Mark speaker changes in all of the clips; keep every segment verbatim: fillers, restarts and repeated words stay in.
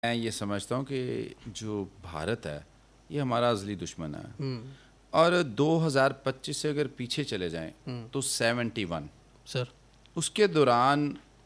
Speaker 1: मैं ये समझता हूँ कि जो भारत है ये हमारा अज़ली दुश्मन है। और दो हज़ार पच्चीस से अगर पीछे चले जाएं तो इकहत्तर
Speaker 2: सर
Speaker 1: उसके दौरान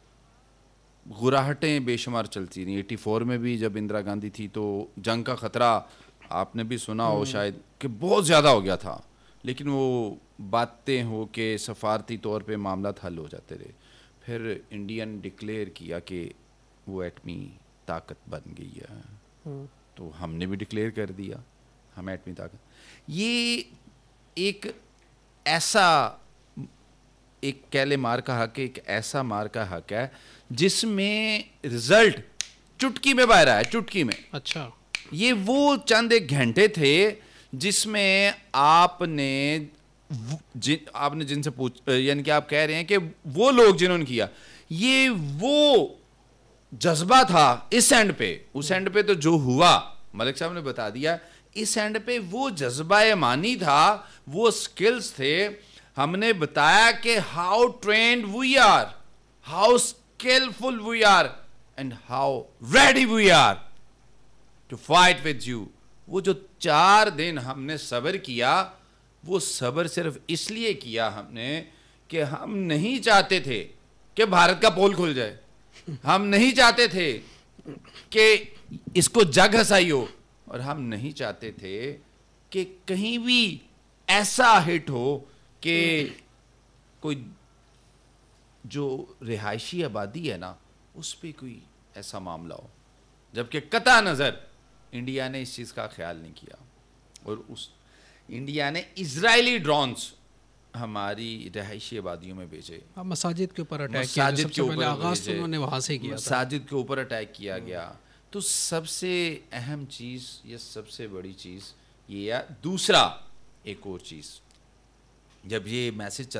Speaker 1: गुराहटें बेशुमार चलती रहीं। चौरासी में भी जब इंदिरा गांधी थी तो जंग का ख़तरा आपने भी सुना हो शायद कि बहुत ज़्यादा हो गया था, लेकिन वो बातें हो के सफारती तौर पे मामला हल हो जाते रहे। फिर इंडियन डिक्लेयर किया कि वो एटमी ताकत बन गई है, तो हमने भी डिक्लेयर कर दिया हम एटमी ताकत। ये एक ऐसा एक कैले मार का हक है, एक ऐसा मार का हक है जिसमें रिजल्ट चुटकी में बाहर आया, चुटकी में।
Speaker 2: अच्छा,
Speaker 1: ये वो चंद एक घंटे थे जिसमें आपने जिन आपने जिनसे पूछ यानी कि आप कह रहे हैं कि वो लोग जिन्होंने किया, ये वो जज्बा था इस एंड पे। उस एंड पे तो जो हुआ मलिक साहब ने बता दिया, इस एंड पे वो जज्बा ईमानी था, वो स्किल्स थे। हमने बताया कि how trained we are, how skilful we are and how ready we are to fight with you. वो जो चार दिन हमने सब्र किया, वो सब्र सिर्फ इसलिए किया हमने कि हम नहीं चाहते थे कि भारत का पोल खुल जाए, हम नहीं चाहते थे कि इसको जग हसाई हो, और हम नहीं चाहते थे कि कहीं भी ऐसा हिट हो कि कोई जो रिहायशी आबादी है ना उस पर कोई ऐसा मामला हो। जबकि कता नज़र इंडिया ने इस चीज़ का ख्याल नहीं किया, और उस इंडिया ने इजरायली ड्रोन्स हमारी रहायशी आबादियों में भेजे।
Speaker 2: अब मसाजिद के ऊपर अटैक किया,
Speaker 1: मसाजिद
Speaker 2: सबसे
Speaker 1: के
Speaker 2: पहले
Speaker 1: ऊपर
Speaker 2: आगाज तो
Speaker 1: भेजे,
Speaker 2: उन्होंने वहां से किया था।
Speaker 1: मसाजिद के ऊपर अटैक किया गया। तो सबसे अहम चीज़, ये सबसे बड़ी चीज़ ये है। दूसरा एक और चीज़, जब ये मैसेज